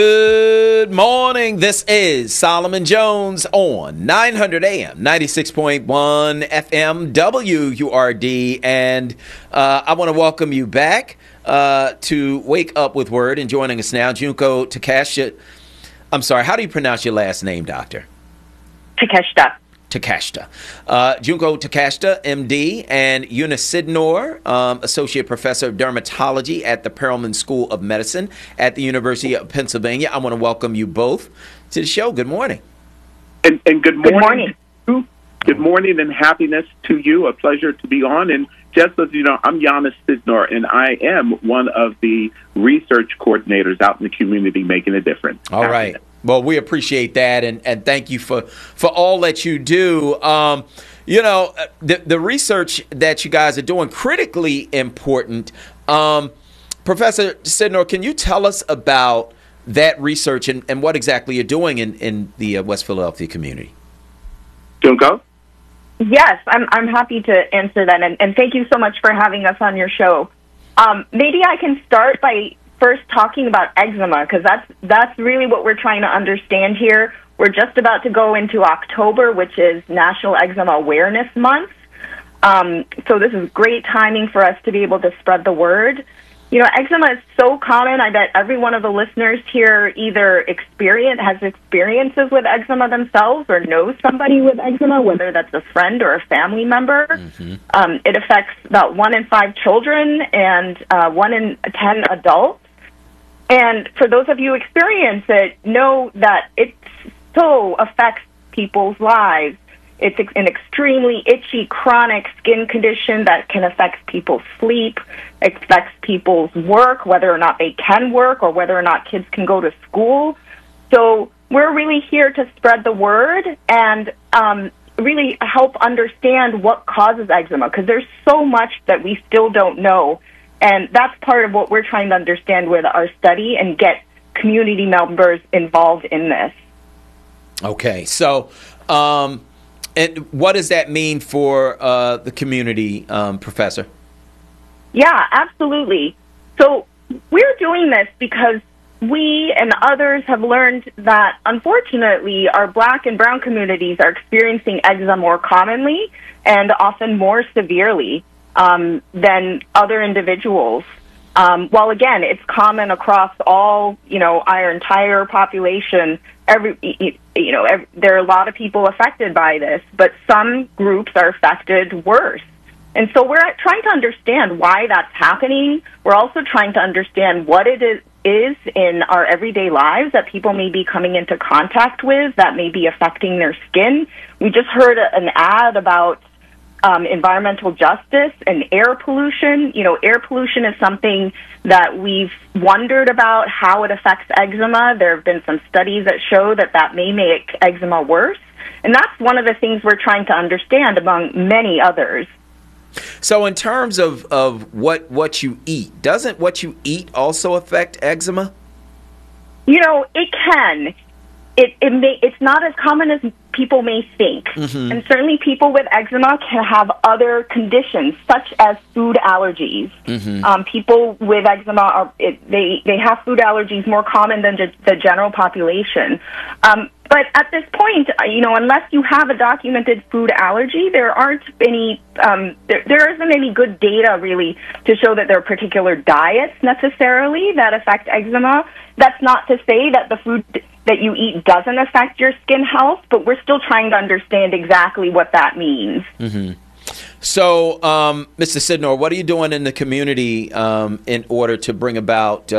Good morning. This is Solomon Jones on 900 AM, 96.1 FM, WURD. And I want to welcome you back to Wake Up with Word. And joining us now, Junko Takeshita. I'm sorry, how do you pronounce your last name, Doctor? Takeshita. Junko Takeshita, MD, and Eunice Sidnor, Associate Professor of Dermatology at the Perelman School of Medicine at the University of Pennsylvania. I want to welcome you both to the show. Good morning. And good morning. Good morning and happiness to you. A pleasure to be on. And just as you know, I'm Eunice Sidnor, and I am one of the research coordinators out in the community making a difference. All right. Well, we appreciate that, and thank you for all that you do. The research that you guys are doing, critically important. Professor Sidnor, can you tell us about that research and what exactly you're doing in the West Philadelphia community? Junko? Yes, I'm happy to answer that, and thank you so much for having us on your show. Maybe I can start by first talking about eczema, because that's really what we're trying to understand here. We're just about to go into October, which is National Eczema Awareness Month. So this is great timing for us to be able to spread the word. You know, eczema is so common. I bet every one of the listeners here either has experiences with eczema themselves or knows somebody with eczema, whether that's a friend or a family member. Mm-hmm. It affects about 1 in 5 children and 1 in 10 adults. And for those of you who experience it, know that it so affects people's lives. It's an extremely itchy, chronic skin condition that can affect people's sleep, affects people's work, whether or not they can work or whether or not kids can go to school. So we're really here to spread the word and really help understand what causes eczema, because there's so much that we still don't know. And that's part of what we're trying to understand with our study and get community members involved in this. Okay, so and what does that mean for the community, Professor? Yeah, absolutely. So we're doing this because we and others have learned that, unfortunately, our Black and brown communities are experiencing eczema more commonly and often more severely than other individuals. While again, it's common across all, our entire population. There are a lot of people affected by this, but some groups are affected worse. And so we're trying to understand why that's happening. We're also trying to understand what it is in our everyday lives that people may be coming into contact with that may be affecting their skin. We just heard an ad about environmental justice and air pollution. Air pollution is something that we've wondered about how it affects eczema. There have been some studies that show that may make eczema worse. And that's one of the things we're trying to understand, among many others. So in terms of what you eat, doesn't what you eat also affect eczema? It can. It's not as common as people may think. Mm-hmm. And certainly people with eczema can have other conditions, such as food allergies. Mm-hmm. People with eczema, they have food allergies more common than the general population. But at this point, unless you have a documented food allergy, there aren't any, there isn't any good data really to show that there are particular diets necessarily that affect eczema. That's not to say that the food that you eat doesn't affect your skin health, but we're still trying to understand exactly what that means. Mm-hmm. So, Mr. Sidnor, what are you doing in the community in order to bring about,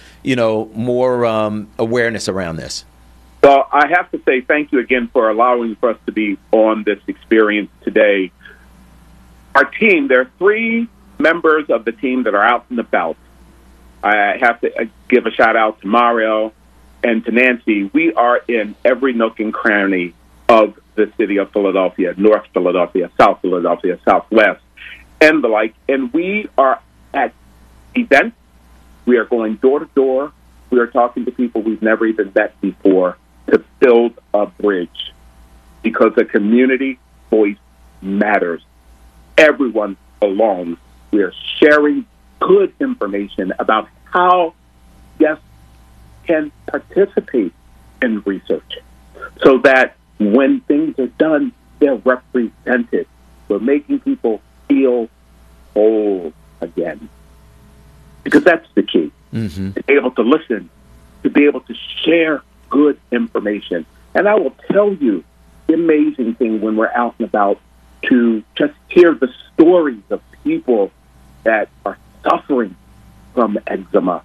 more awareness around this? Well, I have to say thank you again for allowing us to be on this experience today. Our team, there are 3 members of the team that are out and about. I have to give a shout-out to Mario and to Nancy. We are in every nook and cranny of the city of Philadelphia, North Philadelphia, Southwest, and the like. And we are at events. We are going door to door. We are talking to people we've never even met before to build a bridge, because a community voice matters. Everyone belongs. We are sharing good information about how, yes, can participate in research so that when things are done, they're represented. We're making people feel whole again. Because that's the key. To be able to listen, to be able to share good information. And I will tell you the amazing thing when we're out and about to just hear the stories of people that are suffering from eczema.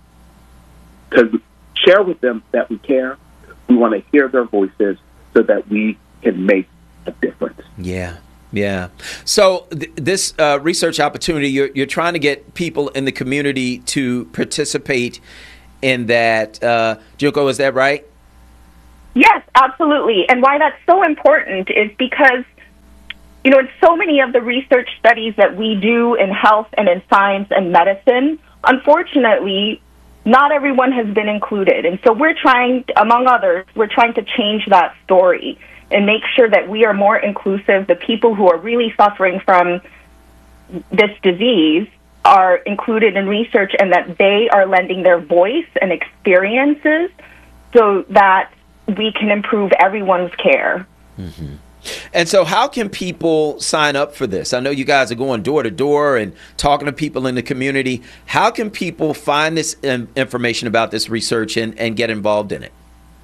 To share with them that we care. We want to hear their voices so that we can make a difference. Yeah. Yeah. So this research opportunity, you're trying to get people in the community to participate in that. Junko, is that right? Yes, absolutely. And why that's so important is because, in so many of the research studies that we do in health and in science and medicine, unfortunately, not everyone has been included. And so we're trying, among others, we're trying to change that story and make sure that we are more inclusive. The people who are really suffering from this disease are included in research and that they are lending their voice and experiences so that we can improve everyone's care. Mm-hmm. And so how can people sign up for this? I know you guys are going door to door and talking to people in the community. How can people find this information about this research and get involved in it?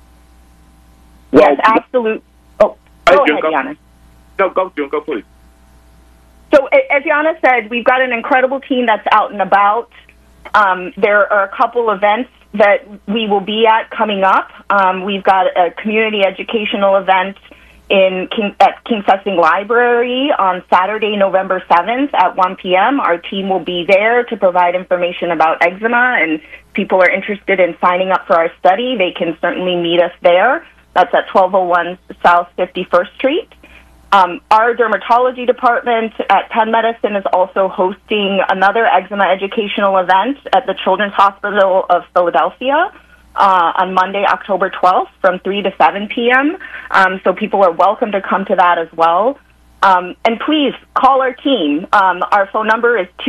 Well, yes, absolutely. Oh, go ahead, Giannis. No, go, please. So as Giannis said, we've got an incredible team that's out and about. There are a couple events that we will be at coming up. We've got a community educational event at King Sessing Library on Saturday, November 7th at 1 p.m. Our team will be there to provide information about eczema, and if people are interested in signing up for our study, they can certainly meet us there. That's at 1201 South 51st Street. Our dermatology department at Penn Medicine is also hosting another eczema educational event at the Children's Hospital of Philadelphia on Monday, October 12th from 3 to 7 p.m. So people are welcome to come to that as well. And please call our team. Our phone number is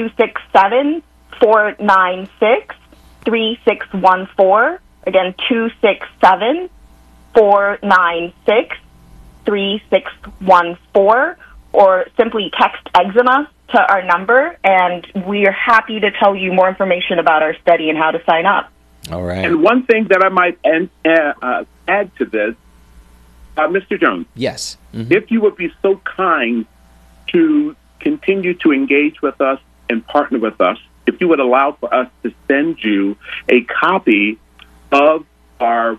267-496-3614. Again, 267-496-3614, or simply text eczema to our number, and we are happy to tell you more information about our study and how to sign up. All right. And one thing that I might add to this, Mr. Jones. Yes. Mm-hmm. If you would be so kind to continue to engage with us and partner with us, if you would allow for us to send you a copy of our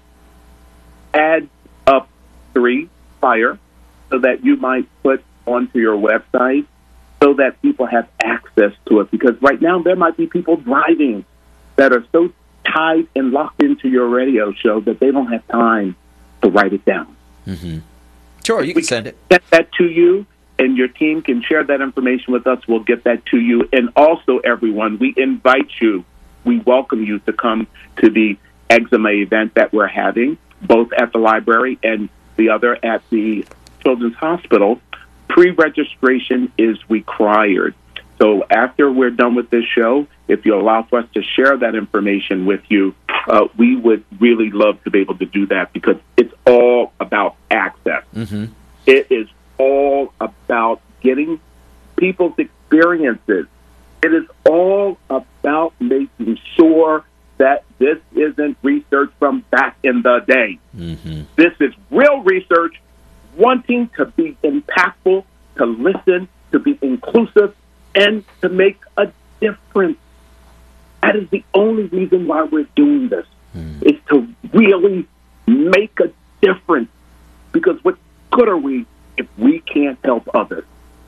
Add Up 3 flyer so that you might put onto your website so that people have access to it. Because right now there might be people driving that are so tied and locked into your radio show that they don't have time to write it down. Mm-hmm. Sure, you can send it. Get that to you, and your team can share that information with us. We'll get that to you. And also, everyone, we invite you, we welcome you to come to the eczema event that we're having, both at the library and the other at the Children's Hospital. Pre-registration is required. So after we're done with this show, if you allow for us to share that information with you, we would really love to be able to do that because it's all about access. Mm-hmm. It is all about getting people's experiences. It is all about making sure that this isn't research from back in the day. Mm-hmm. This is real research, wanting to be impactful, to listen, to be inclusive, and to make a difference. That is the only reason why we're doing this, is to really make a difference. Because what good are we if we can't help others?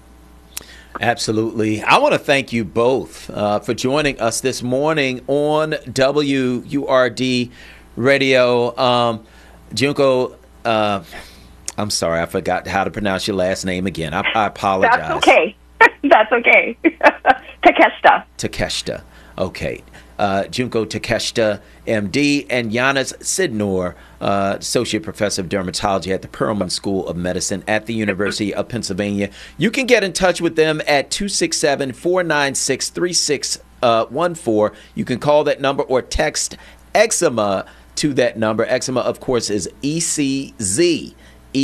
Absolutely. I want to thank you both for joining us this morning on WURD Radio. Junko, I'm sorry, I forgot how to pronounce your last name again. I apologize. That's okay. That's okay. Takeshita. Okay. Junko Takeshita, MD, and Giannis Sidnor, Associate Professor of Dermatology at the Perelman School of Medicine at the University of Pennsylvania. You can get in touch with them at 267-496-3614. You can call that number or text eczema to that number. Eczema, of course, is ECZEMA.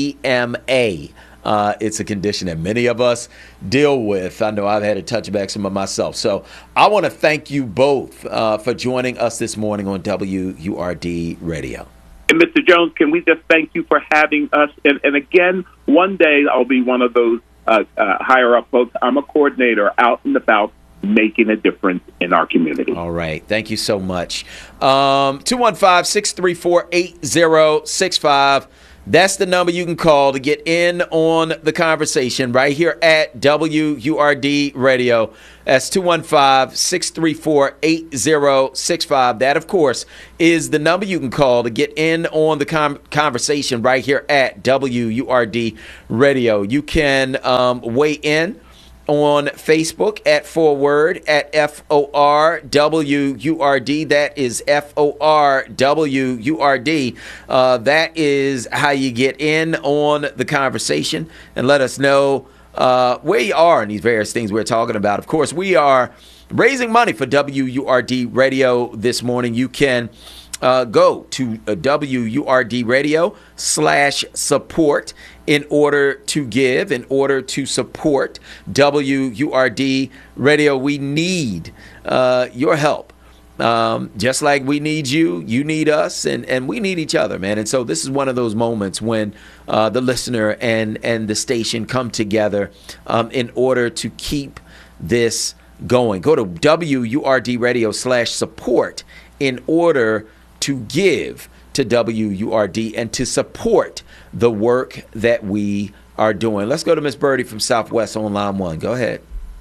It's a condition that many of us deal with. I know I've had a touch of eczema myself. So I want to thank you both for joining us this morning on WURD Radio. And Mr. Jones, can we just thank you for having us? And again, one day I'll be one of those higher-up folks. I'm a coordinator out and about making a difference in our community. All right. Thank you so much. 215-634-8065. That's the number you can call to get in on the conversation right here at WURD Radio. That's 215-634-8065. That, of course, is the number you can call to get in on the conversation right here at WURD Radio. You can weigh in on Facebook at Forward at FORWURD. That is FORWURD. That is how you get in on the conversation and let us know where you are in these various things we're talking about. Of course, we are raising money for WURD Radio this morning. You can go to WURD Radio/support in order to give, in order to support WURD Radio. We need your help. Just like we need you, you need us, and we need each other, man. And so this is one of those moments when the listener and the station come together in order to keep this going. Go to WURD Radio/support in order to give to WURD and to support the work that we are doing. Let's go to Miss Birdie from Southwest on line 1. Go ahead.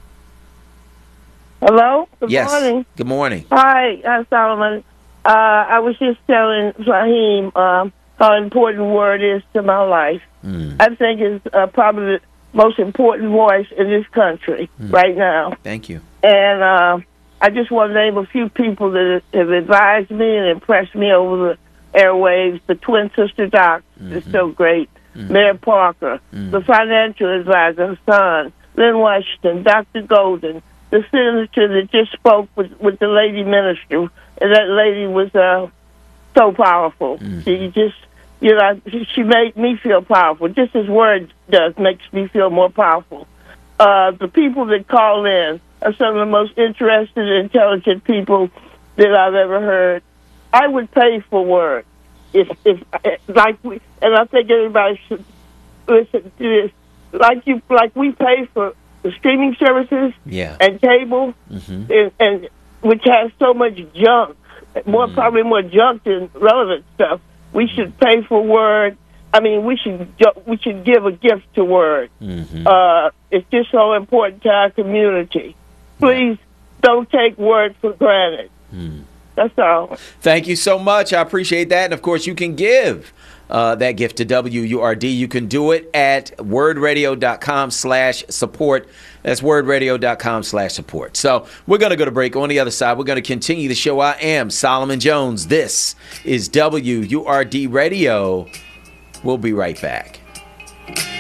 Hello? Good yes. morning. Good morning. Hi, Solomon. I was just telling Fahim how important word is to my life. I think it's probably the most important voice in this country right now. Thank you. And I just want to name a few people that have advised me and impressed me over the airwaves. The twin sister doc is so great. Mayor Parker, the financial advisor, her son, Lynn Washington, Dr. Golden, the senator that just spoke with the lady minister. And that lady was so powerful. She just, she made me feel powerful. Just as words does, makes me feel more powerful. The people that call in are some of the most interested and intelligent people that I've ever heard. I would pay for words if like we, and I think everybody should listen to this. Like we pay for the streaming services and cable, and which has so much junk, probably more junk than relevant stuff. We should pay for words. I mean, we should give a gift to Word. It's just so important to our community. Please don't take Word for granted. That's all. Thank you so much. I appreciate that. And, of course, you can give that gift to WURD. You can do it at wordradio.com/support. That's wordradio.com/support. So we're going to go to break. On the other side, we're going to continue the show. I am Solomon Jones. This is WURD Radio. We'll be right back.